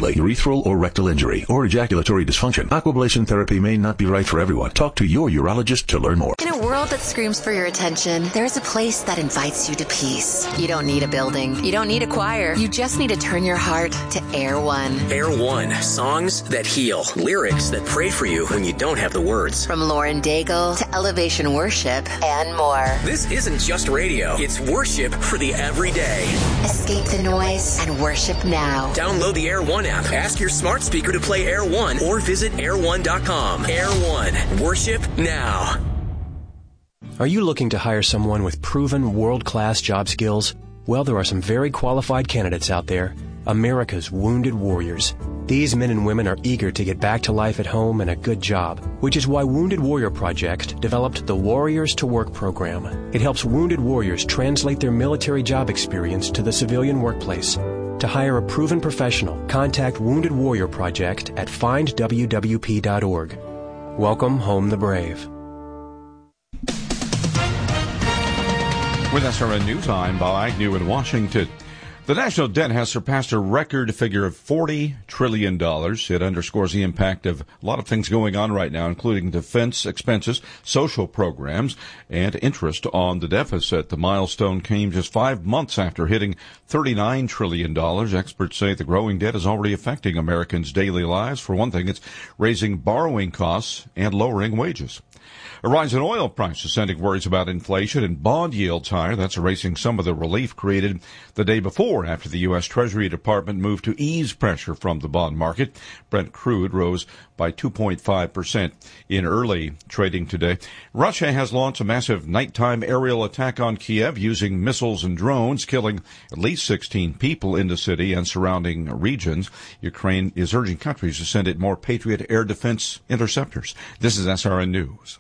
frequently, urethral or rectal injury, or ejaculatory dysfunction, aquablation therapy may not be right for everyone. Talk to your urologist to learn more. In a world that screams for your attention, there's a place that invites you to peace. You don't need a building. You don't need a choir. You just need to turn your heart to Air One. Air One. Songs that heal. Lyrics that pray for you when you don't have the words. From Lauren Daigle to Elevation Worship and more. This isn't just radio. It's worship for the everyday. Escape the noise and worship now. Download the Air One app. Ask your smart speaker to play Air One or visit air1.com. Air One. Worship now. Are you looking to hire someone with proven world-class job skills? Well, there are some very qualified candidates out there. America's Wounded Warriors. These men and women are eager to get back to life at home and a good job, which is why Wounded Warrior Project developed the Warriors to Work program. It helps wounded warriors translate their military job experience to the civilian workplace. To hire a proven professional, contact Wounded Warrior Project at findwwp.org. Welcome home the brave. With SRN News, I'm Bob Agnew in Washington. The national debt has surpassed a record figure of $40 trillion. It underscores the impact of a lot of things going on right now, including defense expenses, social programs, and interest on the deficit. The milestone came just 5 months after hitting $39 trillion. Experts say the growing debt is already affecting Americans' daily lives. For one thing, it's raising borrowing costs and lowering wages. A rise in oil prices sending worries about inflation and bond yields higher. That's erasing some of the relief created the day before after the U.S. Treasury Department moved to ease pressure from the bond market. Brent crude rose by 2.5% in early trading today. Russia has launched a massive nighttime aerial attack on Kiev using missiles and drones, killing at least 16 people in the city and surrounding regions. Ukraine is urging countries to send it more Patriot air defense interceptors. This is SRN News.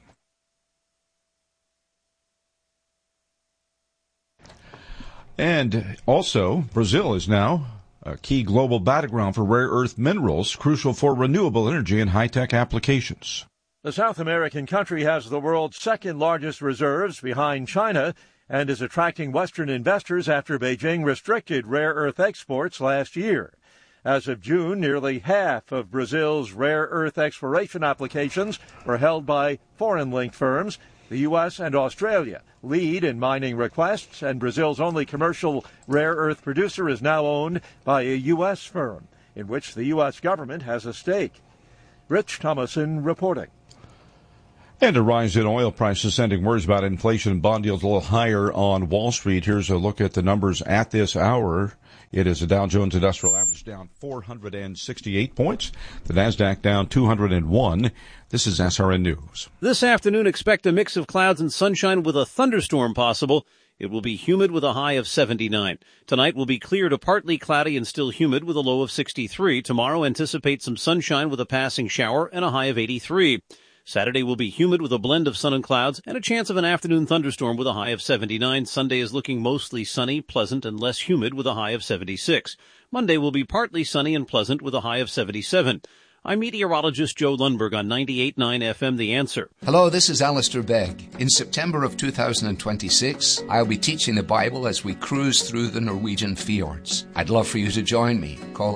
And also, Brazil is now a key global battleground for rare earth minerals, crucial for renewable energy and high-tech applications. The South American country has the world's second largest reserves behind China and is attracting Western investors after Beijing restricted rare earth exports last year. As of June, nearly half of Brazil's rare earth exploration applications were held by foreign-linked firms. The U.S. and Australia lead in mining requests, and Brazil's only commercial rare earth producer is now owned by a U.S. firm, in which the U.S. government has a stake. Rich Thomason reporting. And a rise in oil prices sending worries about inflation and bond yields a little higher on Wall Street. Here's a look at the numbers at this hour. It is the Dow Jones Industrial Average down 468 points. The Nasdaq down 201. This is SRN News. This afternoon, expect a mix of clouds and sunshine with a thunderstorm possible. It will be humid with a high of 79. Tonight will be clear to partly cloudy and still humid with a low of 63. Tomorrow, anticipate some sunshine with a passing shower and a high of 83. Saturday will be humid with a blend of sun and clouds and a chance of an afternoon thunderstorm with a high of 79. Sunday is looking mostly sunny, pleasant, and less humid with a high of 76. Monday will be partly sunny and pleasant with a high of 77. I'm meteorologist Joe Lundberg on 98.9 FM The Answer. Hello, this is Alistair Begg. In September of 2026, I'll be teaching the Bible as we cruise through the Norwegian fjords. I'd love for you to join me. Call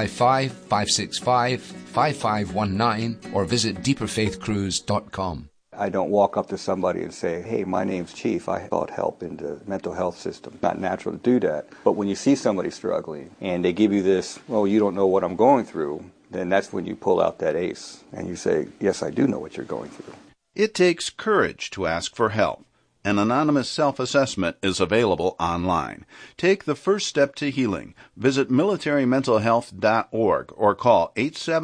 855-565-5519 or visit deeperfaithcruise.com. I don't walk up to somebody and say, hey, my name's Chief, I sought help in the mental health system. Not natural to do that. But when you see somebody struggling and they give you this, well, you don't know what I'm going through, then that's when you pull out that ace and you say, yes, I do know what you're going through. It takes courage to ask for help. An anonymous self-assessment is available online. Take the first step to healing. Visit militarymentalhealth.org or call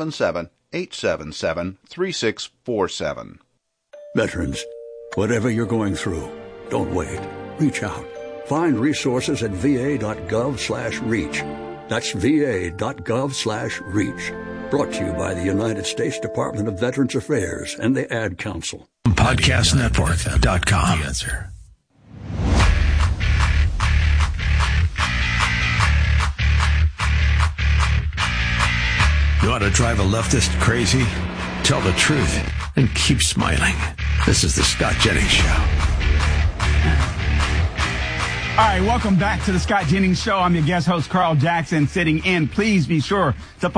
877-877-3647. Veterans, whatever you're going through, don't wait. Reach out. Find resources at va.gov/reach. That's va.gov/reach. Brought to you by the United States Department of Veterans Affairs and the Ad Council. Podcastnetwork.com. The Answer. You want to drive a leftist crazy? Tell the truth and keep smiling. This is the Scott Jennings Show. All right, welcome back to the Scott Jennings Show. I'm your guest host, Carl Jackson, sitting in. Please be sure to